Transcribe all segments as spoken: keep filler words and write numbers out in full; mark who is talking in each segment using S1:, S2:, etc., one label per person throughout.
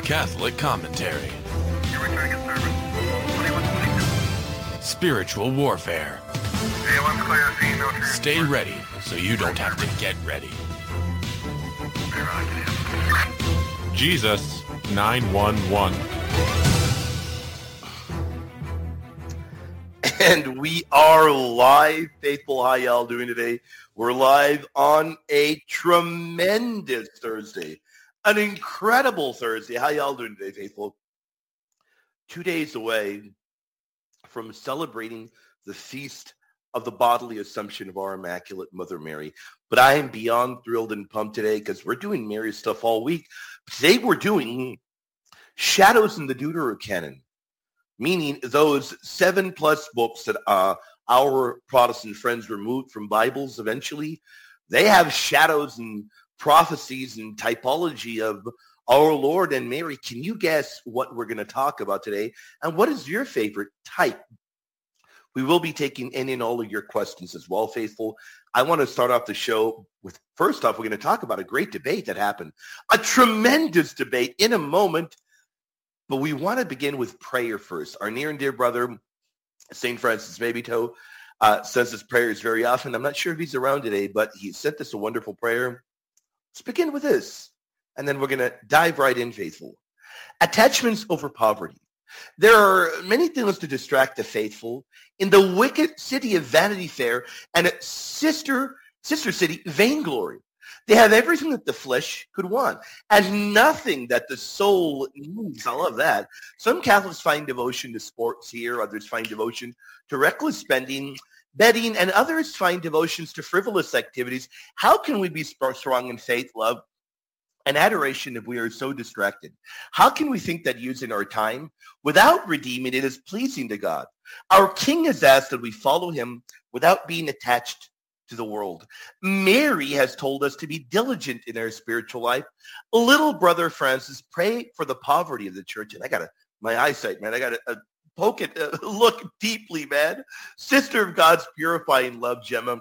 S1: Catholic commentary. Spiritual warfare. Stay ready so you don't have to get ready. Jesus nine one one.
S2: And we are live, faithful. How y'all doing today? We're live on a tremendous Thursday, an incredible Thursday. How y'all doing today, faithful? Two days away from celebrating the feast of the bodily assumption of our Immaculate Mother Mary. But I am beyond thrilled and pumped today because we're doing Mary stuff all week. Today we're doing Shadows in the Deuterocanon, meaning those seven plus books that uh, our Protestant friends removed from Bibles eventually. They have shadows and prophecies and typology of our Lord and Mary. Can you guess what we're going to talk about today? And what is your favorite type? We will be taking in and all of your questions as well, faithful. I want to start off the show with, first off, we're going to talk about a great debate that happened. A tremendous debate in a moment. But we want to begin with prayer first. Our near and dear brother, Saint Francis Babytoe, uh, says his prayers very often. I'm not sure if he's around today, but he sent us a wonderful prayer. Let's begin with this. And then we're going to dive right in, faithful. Attachments over poverty. There are many things to distract the faithful in the wicked city of Vanity Fair and its sister, sister city, Vainglory. They have everything that the flesh could want and nothing that the soul needs. I love that. Some Catholics find devotion to sports here. Others find devotion to reckless spending, betting, and others find devotions to frivolous activities. How can we be strong in faith, love, and adoration if we are so distracted? How can we think that using our time without redeeming it is pleasing to God? Our King has asked that we follow him without being attached to the world. Mary has told us to be diligent in our spiritual life. Little brother Francis, pray for the poverty of the church. And I got to, my eyesight, man, I got to uh, poke it, uh, look deeply, man. Sister of God's purifying love, Gemma,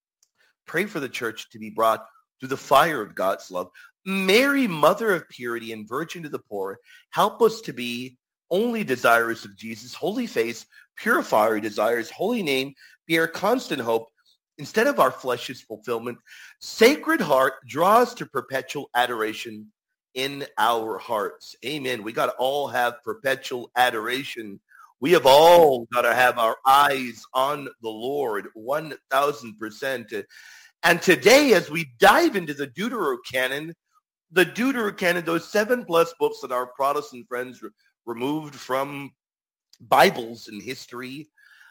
S2: pray for the church to be brought to the fire of God's love. Mary, mother of purity and virgin to the poor, help us to be only desirous of Jesus, holy face, purify our desires, holy name, be our constant hope, instead of our flesh's fulfillment. Sacred Heart, draw us to perpetual adoration in our hearts. Amen. We got to all have perpetual adoration. We have all got to have our eyes on the Lord, one thousand percent. And today, as we dive into the Deuterocanon, the Deuterocanon, those seven plus books that our Protestant friends re- removed from Bibles in history,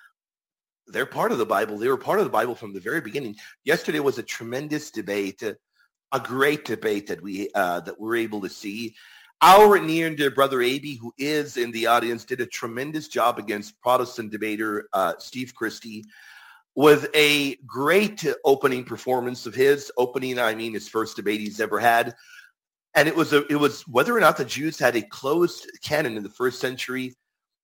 S2: they're part of the Bible. They were part of the Bible from the very beginning. Yesterday was a tremendous debate, a great debate that we uh, that we were able to see. Our near and dear brother Aby, who is in the audience, did a tremendous job against Protestant debater uh, Steve Christie with a great opening performance of his. Opening, I mean, his first debate he's ever had. And it was a, it was whether or not the Jews had a closed canon in the first century.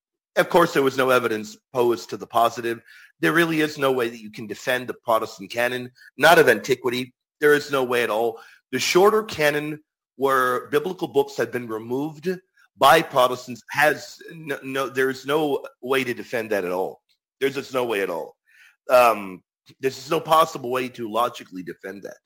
S2: Of course, there was no evidence posed to the positive. There really is no way that you can defend the Protestant canon, not of antiquity. There is no way at all. The shorter canon where biblical books had been removed by Protestants has no, no there's no way to defend that at all. There's just no way at all. Um, there's just no possible way to logically defend that.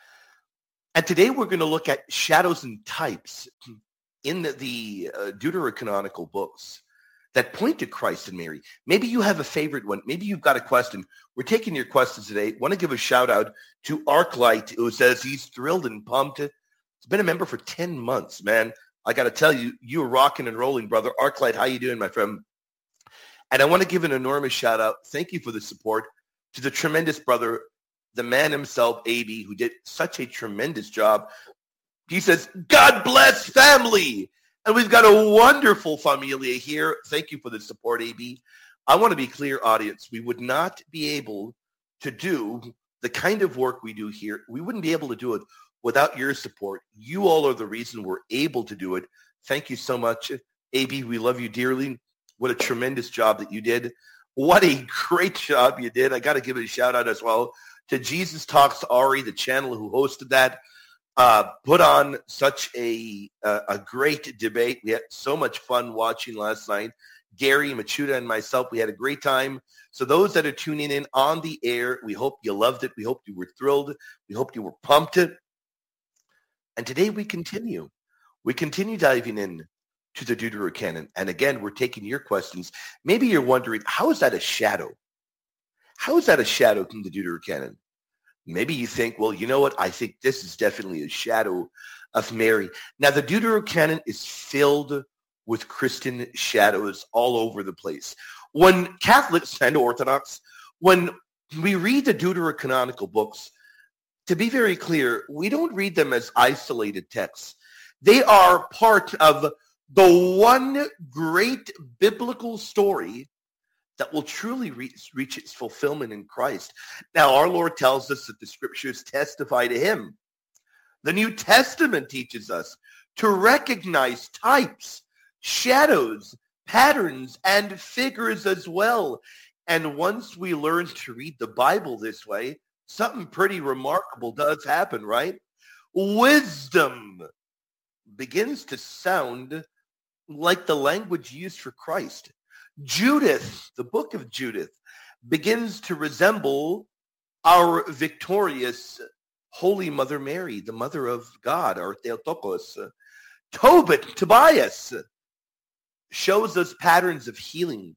S2: And today we're going to look at shadows and types in the, the uh, Deuterocanonical books that point to Christ and Mary. Maybe you have a favorite one. Maybe you've got a question. We're taking your questions today. Want to give a shout out to Arclight, who says he's thrilled and pumped. He's been a member for ten months, man. I got to tell you, you're rocking and rolling, brother. Arclight, how you doing, my friend? And I want to give an enormous shout out. Thank you for the support to the tremendous brother, the man himself, Aby, who did such a tremendous job. He says, God bless family. And we've got a wonderful familia here. Thank you for the support, Aby. I want to be clear, audience. We would not be able to do the kind of work we do here. We wouldn't be able to do it without your support. You all are the reason we're able to do it. Thank you so much, Aby. We love you dearly. What a tremendous job that you did. What a great job you did. I got to give it a shout out as well to Jesus Talks Ari, the channel who hosted that. uh, put on such a, a a great debate. We had so much fun watching last night. Gary, Machuda, and myself, we had a great time. So those that are tuning in on the air, we hope you loved it. We hope you were thrilled. We hope you were pumped. And today we continue. We continue diving in to the Deuterocanon. And again, we're taking your questions. Maybe you're wondering, how is that a shadow? How is that a shadow from the Deuterocanon? Maybe you think, well, you know what? I think this is definitely a shadow of Mary. Now, the Deuterocanon is filled with Christian shadows all over the place. When Catholics and Orthodox, when we read the Deuterocanonical books, to be very clear, we don't read them as isolated texts. They are part of the one great biblical story that will truly reach, reach its fulfillment in Christ. Now, our Lord tells us that the scriptures testify to him. The New Testament teaches us to recognize types, shadows, patterns, and figures as well. And once we learn to read the Bible this way, something pretty remarkable does happen, right? Wisdom begins to sound like the language used for Christ. Judith, the book of Judith, begins to resemble our victorious Holy Mother Mary, the Mother of God, our Theotokos. Tobit, Tobias, shows us patterns of healing,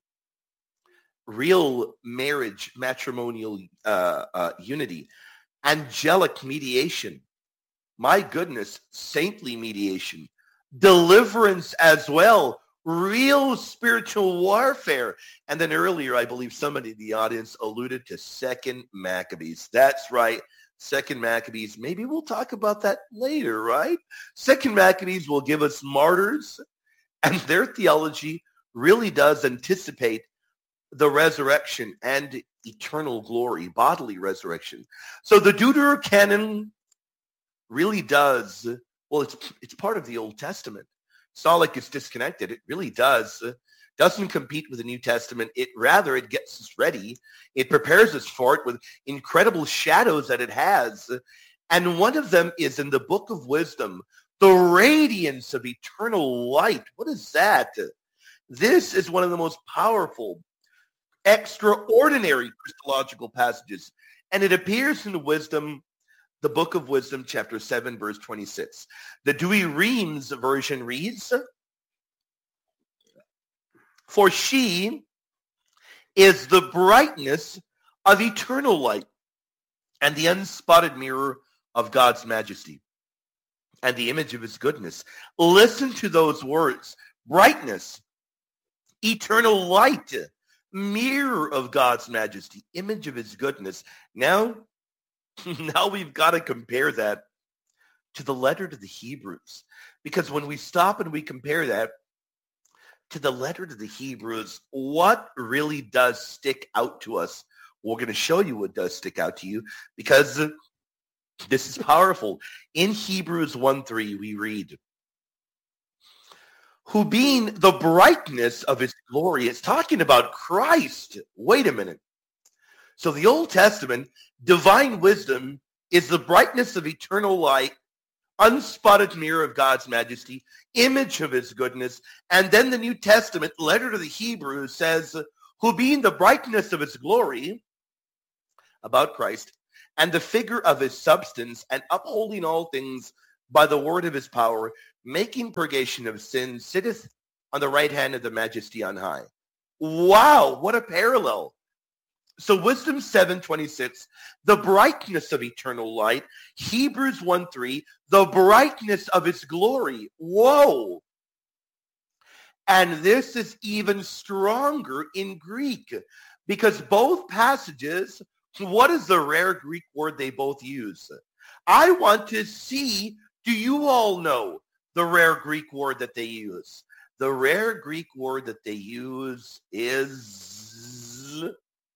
S2: real marriage, matrimonial uh, uh, unity, angelic mediation. My goodness, saintly mediation, deliverance as well, real spiritual warfare. And then earlier, I believe somebody in the audience alluded to Second Maccabees. That's right, Second Maccabees. Maybe we'll talk about that later, right? Second Maccabees will give us martyrs, and their theology really does anticipate the resurrection and eternal glory, bodily resurrection. So the Deuterocanon really does, well, it's it's part of the Old Testament. It's not like it's disconnected. It really does. Doesn't compete with the New Testament. It rather, it gets us ready. It prepares us for it with incredible shadows that it has. And one of them is in the Book of Wisdom, the radiance of eternal light. What is that? This is one of the most powerful, extraordinary Christological passages. And it appears in Wisdom, the Book of Wisdom, chapter seven, verse twenty-six. The Douay-Rheims version reads, "For she is the brightness of eternal light and the unspotted mirror of God's majesty and the image of his goodness." Listen to those words. Brightness, eternal light, mirror of God's majesty, image of his goodness. Now, now we've got to compare that to the letter to the Hebrews. Because when we stop and we compare that to the letter to the Hebrews, what really does stick out to us? We're going to show you what does stick out to you, because this is powerful. In Hebrews one three, we read, "Who being the brightness of his glory," it's talking about Christ. Wait a minute. So the Old Testament, divine wisdom, is the brightness of eternal light, unspotted mirror of God's majesty, image of his goodness. And then the New Testament, letter to the Hebrews, says, "Who being the brightness of his glory," about Christ, "and the figure of his substance, and upholding all things by the word of his power, making purgation of sins, sitteth on the right hand of the majesty on high." Wow, what a parallel. So Wisdom seven twenty-six, the brightness of eternal light. Hebrews one three, the brightness of his glory. Whoa. And this is even stronger in Greek, because both passages, what is the rare Greek word they both use? I want to see, do you all know the rare Greek word that they use? The rare Greek word that they use is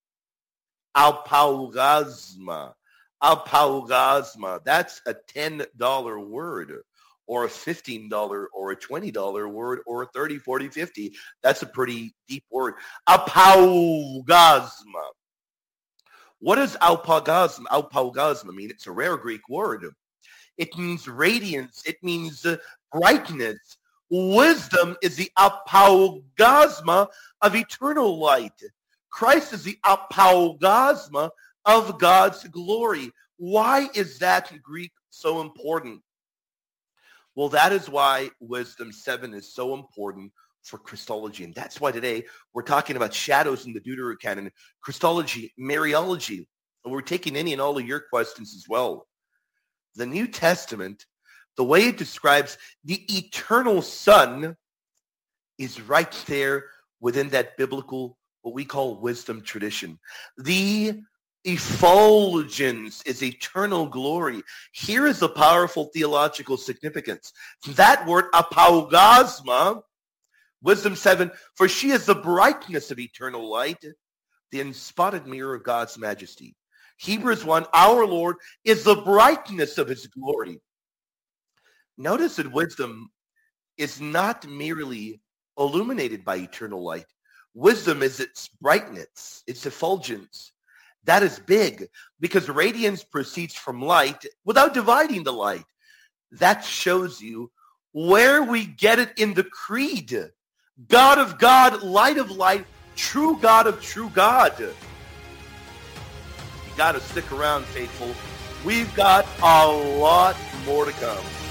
S2: alpaugasma. Alpaugasma. That's a ten dollar word, or a fifteen dollar or a twenty dollar word, or a thirty, forty, fifty. That's a pretty deep word. Alpaugasma. What does alpaugasma, alpaugasma mean? It's a rare Greek word. It means radiance. It means uh, brightness. Wisdom is the apaugasma of eternal light. Christ is the apaugasma of God's glory. Why is that Greek so important? Well, that is why Wisdom seven is so important for Christology. And that's why today we're talking about shadows in the Deuterocanon, Christology, Mariology. And we're taking any and all of your questions as well. The New Testament, the way it describes the eternal Son, is right there within that biblical, what we call wisdom tradition. The effulgence is eternal glory. Here is the powerful theological significance. That word apaugasma, Wisdom seven, for she is the brightness of eternal light, the unspotted mirror of God's majesty. Hebrews one, our Lord is the brightness of his glory. Notice that wisdom is not merely illuminated by eternal light. Wisdom is its brightness, its effulgence. That is big because radiance proceeds from light without dividing the light. That shows you where we get it in the creed. God of God, light of light, true God of true God. You got to stick around, faithful. We've got a lot more to come.